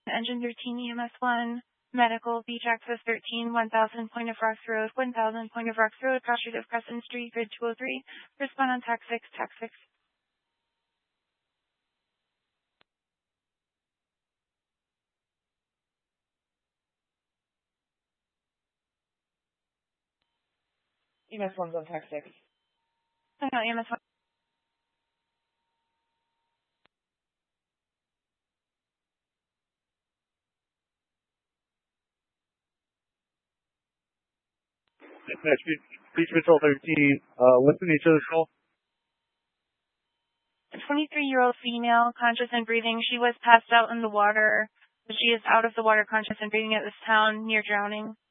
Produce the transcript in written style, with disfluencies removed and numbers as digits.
Engine 13 EMS1, Medical, Beach Access 13, 1000 Point of Rocks Road, 1000 Point of Rocks Road, cross street of Crescent Street, grid 203. Respond on TAC 6, TAC 6. EMS1's on TAC 6. No, EMS1. Beach Patrol 13, what's the nature of the call? A 23-year-old female, conscious and breathing. She was passed out in the water. She is out of the water, conscious and breathing at this town, near drowning.